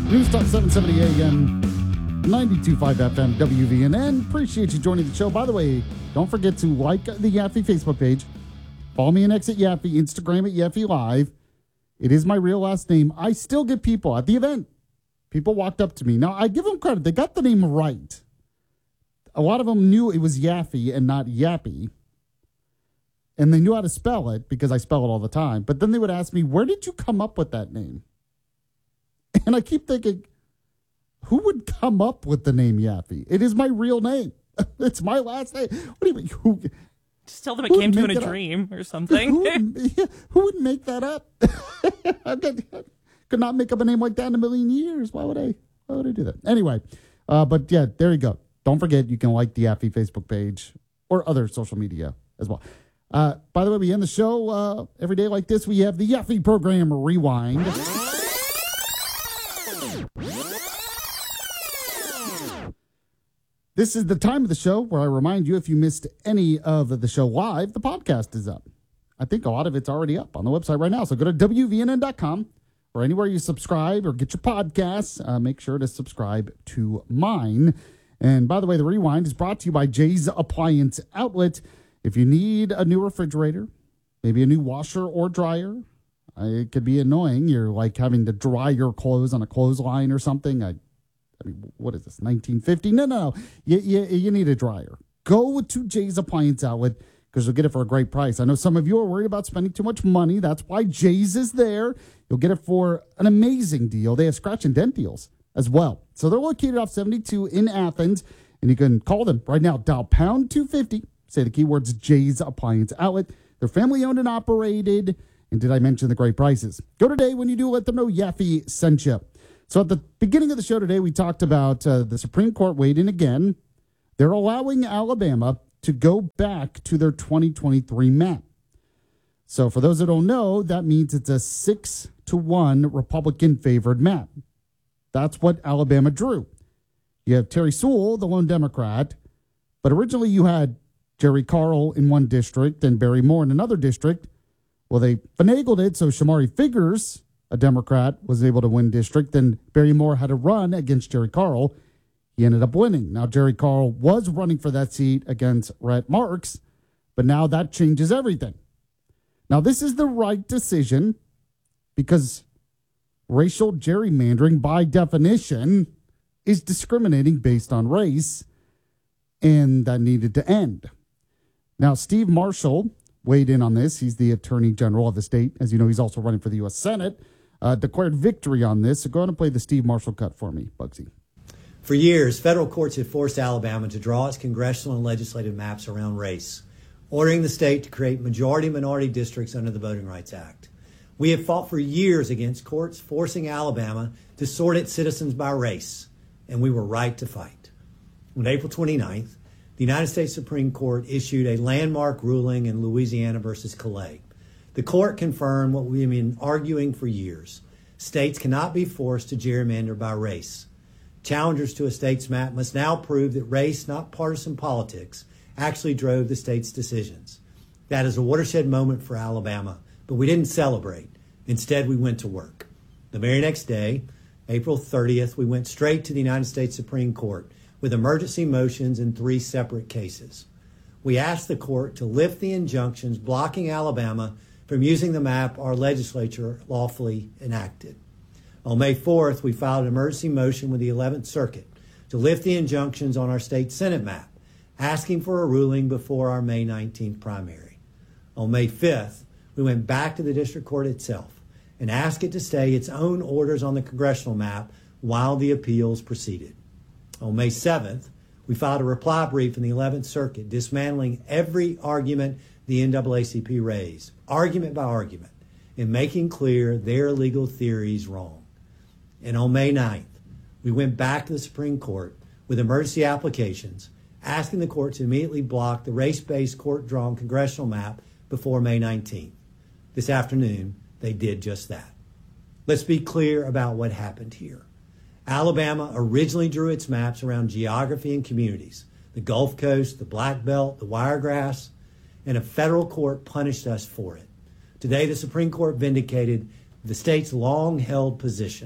News Talk 770 AM, 92.5 FM, WVNN. Appreciate you joining the show. By the way, don't forget to like the Yaffe Facebook page. Follow me on X at Yaffe, Instagram at Yaffe Live. It is my real last name. I still get people at the event. People walked up to me. Now, I give them credit. They got the name right. A lot of them knew it was Yaffe and not Yappy. And they knew how to spell it because I spell it all the time. But then they would ask me, where did you come up with that name? And I keep thinking, who would come up with the name Yaffe? It is my real name. It's my last name. What do you mean? Who? Just tell them it came to you in a dream or something. Who would make that up? I could not make up a name like that in a million years. Why would I do that? Anyway, but yeah, there you go. Don't forget, you can like the Yaffe Facebook page or other social media as well. By the way, we end the show every day like this. We have the Yaffe program Rewind. This is the time of the show where I remind you, if you missed any of the show live, the podcast is up. I think a lot of it's already up on the website right now. So go to WVNN.com or anywhere you subscribe or get your podcasts. Make sure to subscribe to mine. And by the way, the Rewind is brought to you by Jay's Appliance Outlet. If you need a new refrigerator, maybe a new washer or dryer, it could be annoying. You're like having to dry your clothes on a clothesline or something. I mean, what is this, 1950? No. You need a dryer. Go to Jay's Appliance Outlet because you'll get it for a great price. I know some of you are worried about spending too much money. That's why Jay's is there. You'll get it for an amazing deal. They have scratch and dent deals as well. So they're located off 72 in Athens, and you can call them right now. Dial pound 250. Say the keywords Jay's Appliance Outlet. They're family owned and operated. And did I mention the great prices? Go today. When you do, let them know Yaffe sent you. So at the beginning of the show today, we talked about the Supreme Court weighed in again. They're allowing Alabama to go back to their 2023 map. So for those that don't know, that means it's a 6-1 Republican-favored map. That's what Alabama drew. You have Terry Sewell, the lone Democrat, but originally you had Jerry Carl in one district and Barry Moore in another district. Well, they finagled it so Shamari Figurs, a Democrat, was able to win district. Then Barry Moore had to run against Jerry Carl. He ended up winning. Now, Jerry Carl was running for that seat against Rhett Marks, but now that changes everything. Now, this is the right decision because racial gerrymandering, by definition, is discriminating based on race, and that needed to end. Now, Steve Marshall weighed in on this. He's the Attorney General of the state. As you know, he's also running for the U.S. Senate. Declared victory on this. So go ahead and play the Steve Marshall cut for me, Bugsy. For years, federal courts have forced Alabama to draw its congressional and legislative maps around race, ordering the state to create majority-minority districts under the Voting Rights Act. We have fought for years against courts forcing Alabama to sort its citizens by race, and we were right to fight. On April 29th, the United States Supreme Court issued a landmark ruling in Louisiana versus Calais. The court confirmed what we have been arguing for years. States cannot be forced to gerrymander by race. Challengers to a state's map must now prove that race, not partisan politics, actually drove the state's decisions. That is a watershed moment for Alabama, but we didn't celebrate. Instead, we went to work. The very next day, April 30th, we went straight to the United States Supreme Court with emergency motions in 3 separate cases. We asked the court to lift the injunctions blocking Alabama from using the map our legislature lawfully enacted. On May 4th, we filed an emergency motion with the 11th Circuit to lift the injunctions on our state Senate map, asking for a ruling before our May 19th primary. On May 5th, we went back to the district court itself and asked it to stay its own orders on the congressional map while the appeals proceeded. On May 7th, we filed a reply brief in the 11th Circuit dismantling every argument the NAACP raised, argument by argument, and making clear their legal theories wrong. And on May 9th, we went back to the Supreme Court with emergency applications, asking the court to immediately block the race-based court-drawn congressional map before May 19th. This afternoon, they did just that. Let's be clear about what happened here. Alabama originally drew its maps around geography and communities, the Gulf Coast, the Black Belt, the Wiregrass, and a federal court punished us for it. Today, the Supreme Court vindicated the state's long-held position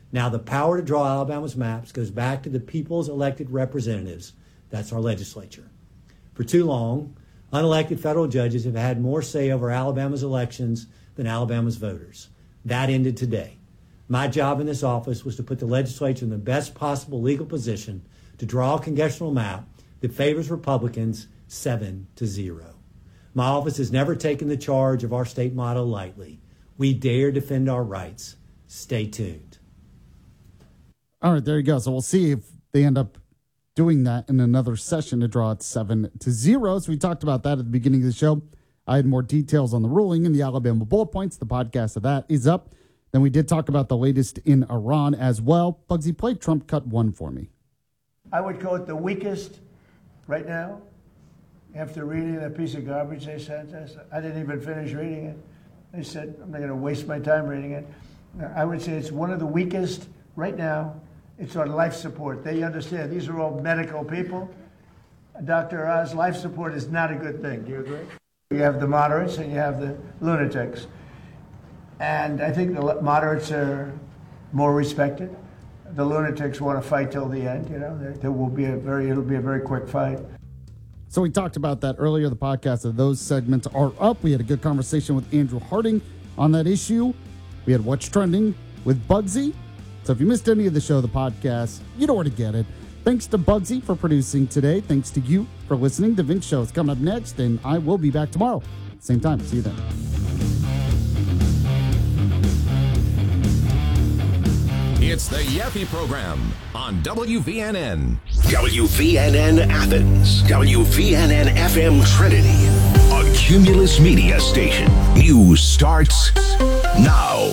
Now the power to draw Alabama's maps goes back to the people's elected representatives. That's our legislature. For too long, unelected federal judges have had more say over Alabama's elections than Alabama's voters. That ended today. My job in this office was to put the legislature in the best possible legal position to draw a congressional map that favors Republicans 7-0. My office has never taken the charge of our state motto lightly. We dare defend our rights. Stay tuned. All right, there you go. So we'll see if they end up doing that in another session to draw it 7-0. So we talked about that at the beginning of the show. I had more details on the ruling in the Alabama bullet points. The podcast of that is up. Then we did talk about the latest in Iran as well. Bugsy, play Trump Cut 1 for me. I would call it the weakest right now. After reading that piece of garbage they sent us, I didn't even finish reading it. They said, I'm not going to waste my time reading it. I would say it's one of the weakest right now. It's on life support. They understand. These are all medical people. Dr. Oz, life support is not a good thing. Do you agree? You have the moderates and you have the lunatics. And I think the moderates are more respected. The lunatics want to fight till the end. You know, it'll be a very quick fight. So we talked about that earlier. The podcast of those segments are up. We had a good conversation with Andrew Harding on that issue. We had What's Trending with Bugsy. So if you missed any of the show, the podcast, you know where to get it. Thanks to Bugsy for producing today. Thanks to you for listening. The Vince Show is coming up next, and I will be back tomorrow. Same time. See you then. It's the Yaffe Program on WVNN. WVNN Athens. WVNN FM Trinity. A Cumulus Media station. News starts now.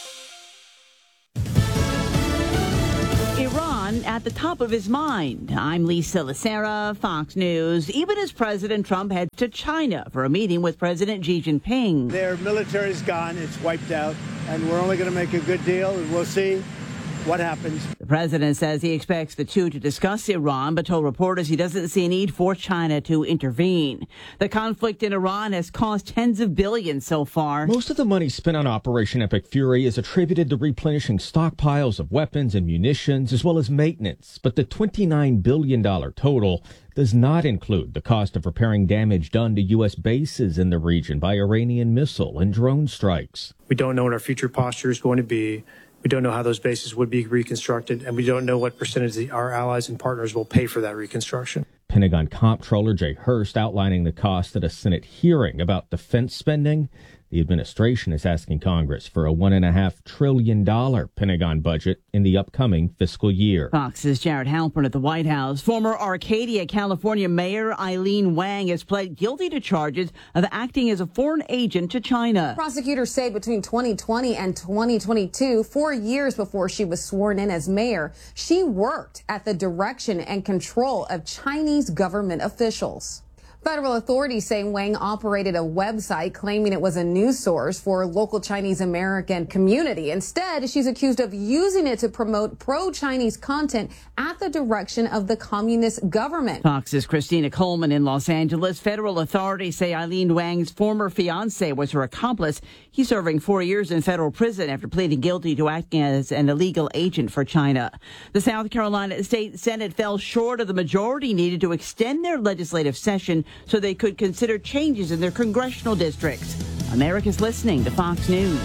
Iran at the top of his mind. I'm Lisa Lacera, Fox News. Even as President Trump heads to China for a meeting with President Xi Jinping. Their military's gone. It's wiped out. And we're only going to make a good deal, and we'll see what happens. The president says he expects the two to discuss Iran, but told reporters he doesn't see a need for China to intervene. The conflict in Iran has cost tens of billions so far. Most of the money spent on Operation Epic Fury is attributed to replenishing stockpiles of weapons and munitions, as well as maintenance. But the $29 billion total does not include the cost of repairing damage done to U.S. bases in the region by Iranian missile and drone strikes. We don't know what our future posture is going to be. We don't know how those bases would be reconstructed, and we don't know what percentage our allies and partners will pay for that reconstruction. Pentagon Comptroller Jay Hurst outlining the cost at a Senate hearing about defense spending. The administration is asking Congress for a $1.5 trillion Pentagon budget in the upcoming fiscal year. Fox's Jared Halpern at the White House. Former Arcadia, California Mayor Eileen Wang has pled guilty to charges of acting as a foreign agent to China. Prosecutors say between 2020 and 2022, 4 years before she was sworn in as mayor, she worked at the direction and control of Chinese government officials. Federal authorities say Wang operated a website claiming it was a news source for a local Chinese American community. Instead, she's accused of using it to promote pro-Chinese content at the direction of the communist government. Fox's Christina Coleman in Los Angeles. Federal authorities say Eileen Wang's former fiance was her accomplice. He's serving 4 years in federal prison after pleading guilty to acting as an illegal agent for China. The South Carolina State Senate fell short of the majority needed to extend their legislative session so they could consider changes in their congressional districts. America's listening to Fox News.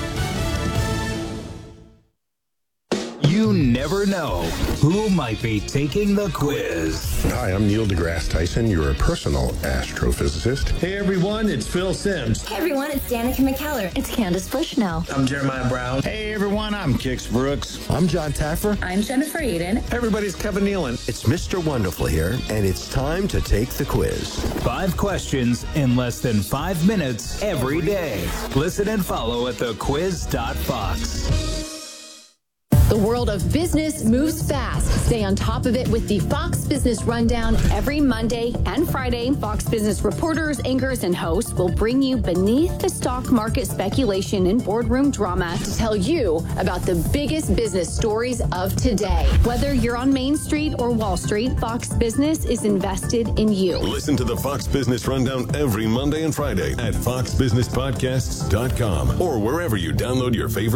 You never know who might be taking the quiz. Hi, I'm Neil deGrasse Tyson, your personal astrophysicist. Hey everyone, it's Phil Simms. Hey everyone, it's Danica McKellar. It's Candace Bushnell. I'm Jeremiah Brown. Hey everyone, I'm Kix Brooks. I'm John Taffer. I'm Jennifer Eden. Hey everybody's Kevin Nealon. It's Mr. Wonderful here, and it's time to take the quiz. 5 questions in less than 5 minutes every day. Listen and follow at thequiz.fox. The world of business moves fast. Stay on top of it with the Fox Business Rundown every Monday and Friday. Fox Business reporters, anchors, and hosts will bring you beneath the stock market speculation and boardroom drama to tell you about the biggest business stories of today. Whether you're on Main Street or Wall Street, Fox Business is invested in you. Listen to the Fox Business Rundown every Monday and Friday at foxbusinesspodcasts.com or wherever you download your favorite